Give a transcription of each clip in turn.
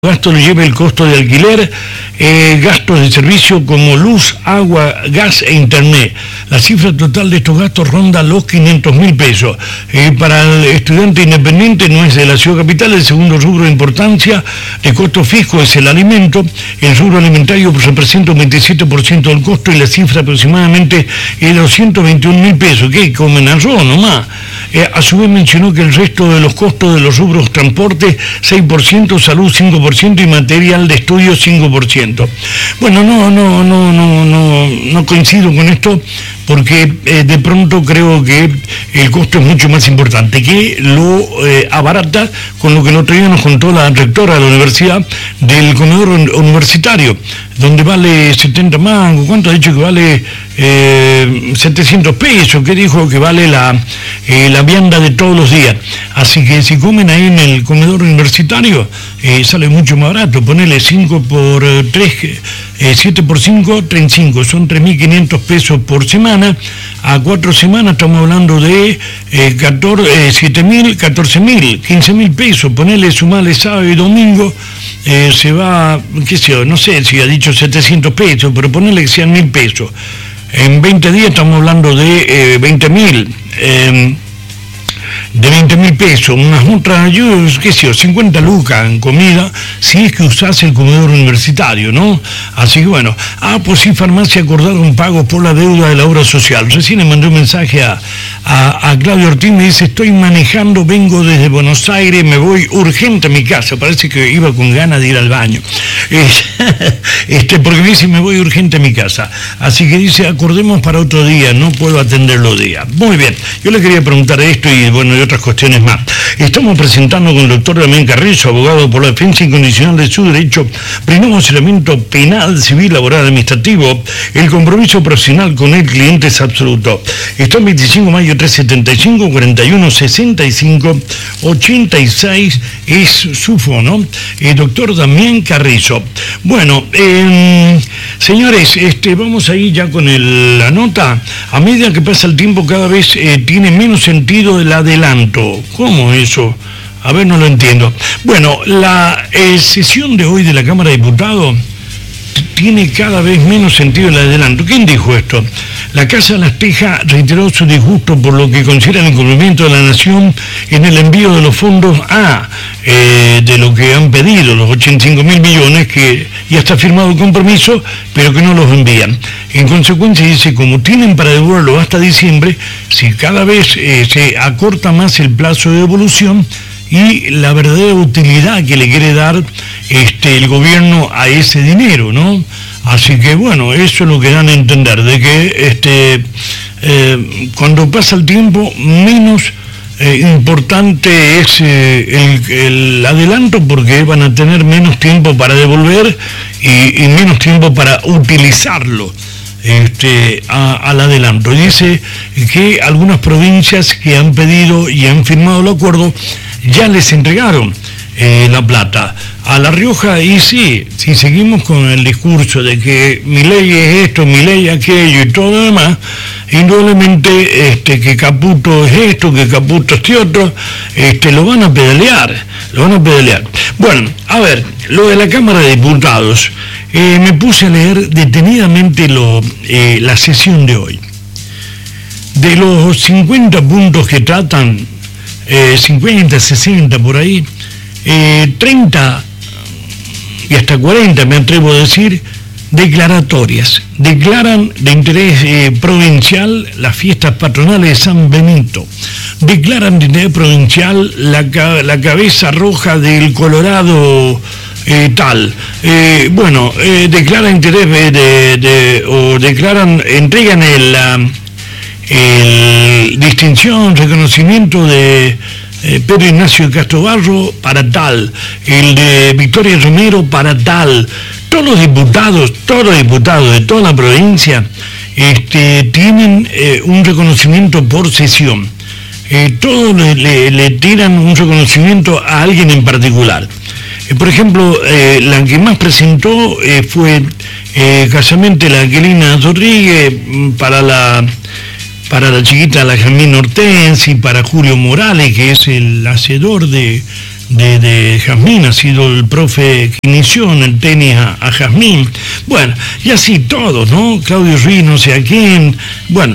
Gasto le lleva el costo de alquiler, gastos de servicio como luz, agua, gas e internet. La cifra total de estos gastos ronda los 500.000 pesos. Para el estudiante independiente no es de la ciudad capital. El segundo rubro de importancia de costo fijo es el alimento. El rubro alimentario representa un 27% del costo y la cifra aproximadamente es de 221.000 pesos. ¿Qué? Comen arroz nomás. A su vez mencionó que el resto de los costos de los rubros transporte 6%, salud 5% y material de estudio 5%. Bueno, no coincido con esto porque de pronto creo que el costo es mucho más importante, que lo abarata con lo que el otro día nos contó la rectora de la universidad del comedor universitario, donde vale 70 mangos. ¿Cuánto ha dicho que vale? 700 pesos, que dijo que vale la vianda de todos los días. Así que si comen ahí en el comedor universitario, sale mucho más barato. Ponele 5 por 3, 7 por 5, 35, son 3.500 pesos por semana. A 4 semanas estamos hablando de 7.000, 14.000, 15.000 pesos. Ponele, sumale sábado y domingo, se va, qué sé yo, no sé si ha dicho 700 pesos, pero ponele que sean 1.000 pesos. En 20 días estamos hablando de 20.000. De 20.000 pesos, unas otras, yo qué sé yo, 50 lucas en comida, si es que usás el comedor universitario, ¿no? Así que bueno, pues sí, farmacia acordaron pagos por la deuda de la obra social. Recién le mandé un mensaje a Claudio Ortiz, me dice, estoy manejando, vengo desde Buenos Aires, me voy urgente a mi casa, parece que iba con ganas de ir al baño, porque me dice, me voy urgente a mi casa, así que dice, acordemos para otro día, no puedo atender los días. Muy bien, yo le quería preguntar esto y bueno, y otras cuestiones más. Estamos presentando con el doctor Damián Carrizo, abogado por la defensa incondicional de su derecho, brindamos asesoramiento penal, civil, laboral, administrativo. El compromiso profesional con el cliente es absoluto. Está en 25 de mayo 375 41 65 86 es su fono. Doctor Damián Carrizo. Bueno, señores, vamos a ir ya con la nota. A medida que pasa el tiempo, cada vez tiene menos sentido el adelanto. ¿Cómo eso? A ver, no lo entiendo. Bueno, la sesión de hoy de la Cámara de Diputados tiene cada vez menos sentido el adelanto. ¿Quién dijo esto? La Casa de las Tejas reiteró su disgusto por lo que considera el incumplimiento de la Nación en el envío de los fondos de lo que han pedido, los 85.000 millones, que ya está firmado el compromiso, pero que no los envían. En consecuencia, dice, como tienen para devolverlo hasta diciembre, si cada vez se acorta más el plazo de devolución y la verdadera utilidad que le quiere dar el gobierno a ese dinero, ¿no? Así que bueno, eso es lo que dan a entender, de que cuando pasa el tiempo, menos importante es el adelanto, porque van a tener menos tiempo para devolver y menos tiempo para utilizarlo al adelanto. Dice que algunas provincias que han pedido y han firmado el acuerdo ya les entregaron la plata. A La Rioja, y sí, si seguimos con el discurso de que mi ley es esto, mi ley aquello y todo lo demás, indudablemente que Caputo es esto, que Caputo es otro, lo van a pedalear. Bueno, a ver, lo de la Cámara de Diputados, me puse a leer detenidamente la sesión de hoy. De los 50 puntos que tratan, 50, 60 por ahí, 30 y hasta 40, me atrevo a decir, declaratorias. Declaran de interés provincial las fiestas patronales de San Benito. Declaran de interés provincial la cabeza roja del Colorado tal. Declaran interés entregan el distinción, reconocimiento de Pedro Ignacio de Castro Barro para tal, el de Victoria Romero para tal. Todos los diputados de toda la provincia tienen un reconocimiento por sesión. Todos le tiran un reconocimiento a alguien en particular. Por ejemplo, la que más presentó fue casualmente la Aquilina Rodríguez para la chiquita, la Jamín Hortensi, para Julio Morales, que es el hacedor de de Jazmín, ha sido el profe que inició en el tenis a Jazmín. Bueno, y así todos, ¿no? Claudio Ruiz, no sé a quién. Bueno,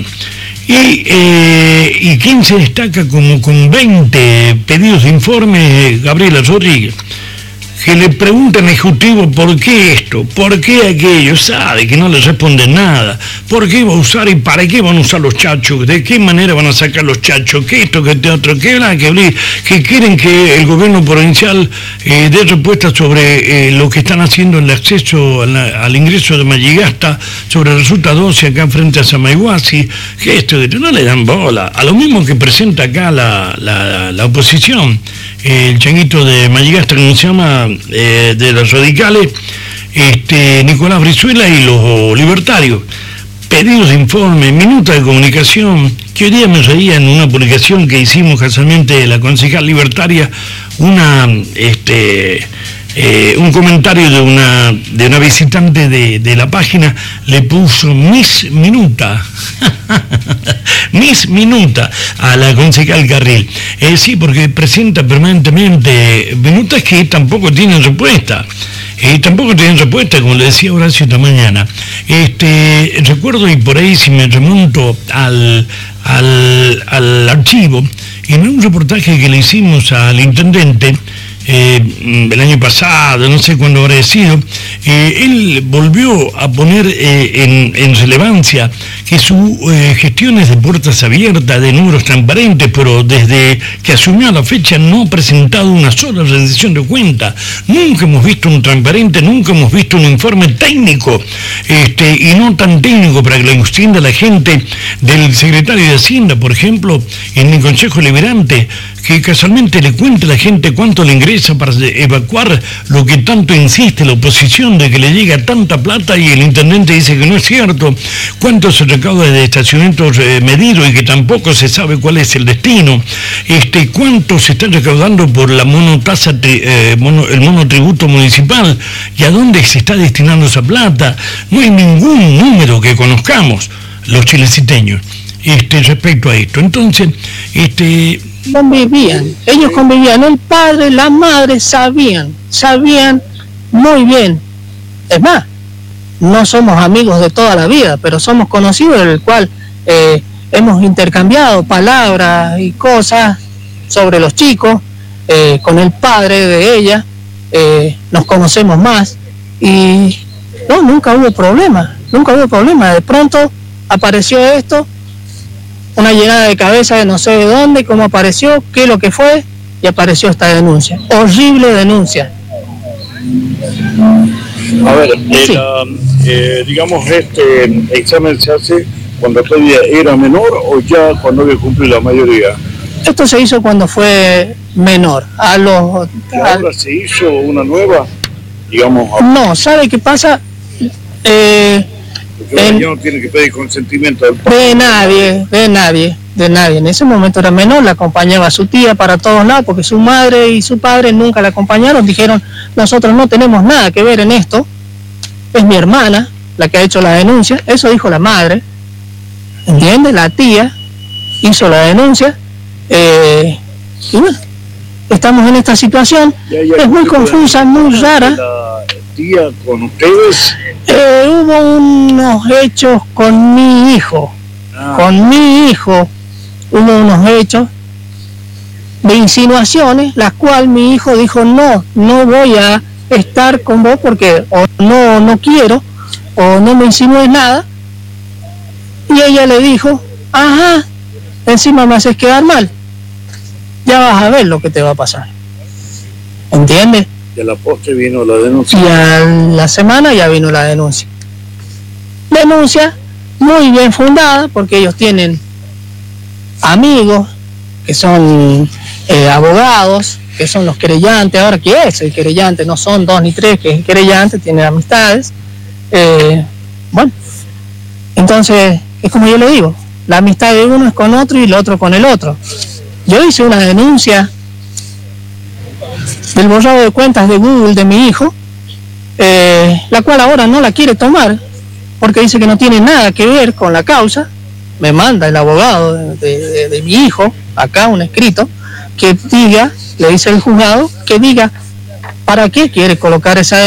y quien se destaca como con 20 pedidos de informe, Gabriela Rodríguez, que le preguntan al ejecutivo por qué esto, por qué aquello, sabe que no le responden nada, por qué va a usar y para qué van a usar los chachos, de qué manera van a sacar los chachos, que esto, que este otro, que quieren que el gobierno provincial dé respuesta sobre lo que están haciendo en el acceso al ingreso de Malligasta, sobre la ruta 12 acá frente a Samaiguasi, que esto, no le dan bola, a lo mismo que presenta acá la oposición. El changuito de Malligasta, como se llama, de los radicales, Nicolás Brizuela y los libertarios. Pedidos de informe, minutos de comunicación, que hoy día me reía en una publicación que hicimos casualmente de la concejal libertaria, un comentario de una visitante de la página, le puso Miss Minuta, Miss Minuta a la concejal Carril. Sí, porque presenta permanentemente minutas que tampoco tienen respuesta. Tampoco tienen respuesta, como le decía Horacio esta mañana. Recuerdo, y por ahí si me remonto al archivo, en un reportaje que le hicimos al intendente, el año pasado, no sé cuándo habrá sido, él volvió a poner en relevancia que su gestión es de puertas abiertas, de números transparentes, pero desde que asumió a la fecha no ha presentado una sola rendición de cuenta. Nunca hemos visto un transparente, nunca hemos visto un informe técnico, y no tan técnico para que lo entienda la gente, del secretario de Hacienda, por ejemplo, en el Consejo Liberante, que casualmente le cuente a la gente cuánto le ingresa para evacuar lo que tanto insiste la oposición de que le llega tanta plata, y el intendente dice que no es cierto, cuánto se recauda de estacionamientos medidos y que tampoco se sabe cuál es el destino, cuánto se está recaudando por la monotasa, el monotributo municipal, y a dónde se está destinando esa plata. No hay ningún número que conozcamos los chileciteños respecto a esto. Entonces, ellos convivían, el padre, la madre sabían muy bien. Es más, no somos amigos de toda la vida, pero somos conocidos, en el cual hemos intercambiado palabras y cosas sobre los chicos, con el padre de ella, nos conocemos más, y no, nunca hubo problema. De pronto apareció esto, una llenada de cabeza de no sé de dónde, cómo apareció, qué es lo que fue, y apareció esta denuncia, horrible denuncia. A ver, Sí. digamos, este examen se hace cuando todavía era menor o ya cuando había cumplido la mayoría. Esto se hizo cuando fue menor. ¿Y ahora se hizo una nueva? Digamos, No, ¿sabe qué pasa? porque ahora ya no tiene que pedir consentimiento del padre. De nadie. En ese momento era menor, la acompañaba a su tía para todos lados, porque su madre y su padre nunca la acompañaron, dijeron, nosotros no tenemos nada que ver en esto, es mi hermana la que ha hecho la denuncia, eso dijo la madre, ¿entiendes? La tía hizo la denuncia, y bueno, estamos en esta situación, es muy confusa, muy rara. ¿La tía con ustedes? Hubo unos hechos con mi hijo, hubo unos hechos de insinuaciones, las cuales mi hijo dijo, no voy a estar con vos porque o no quiero, o no me insinúes nada, y ella le dijo, ajá, encima me haces quedar mal, ya vas a ver lo que te va a pasar, ¿entiendes? Y a la postre vino la denuncia. Y a la semana ya vino la denuncia. Denuncia muy bien fundada, porque ellos tienen amigos que son abogados, que son los querellantes. Ahora, ¿qué es el querellante? No son 2 ni 3, que es el querellante, tienen amistades. Bueno, entonces, es como yo le digo, la amistad de uno es con otro y el otro con el otro. Yo hice una denuncia del borrado de cuentas de Google de mi hijo, la cual ahora no la quiere tomar porque dice que no tiene nada que ver con la causa. Me manda el abogado de mi hijo acá un escrito que diga le dice el juzgado que diga para qué quiere colocar esa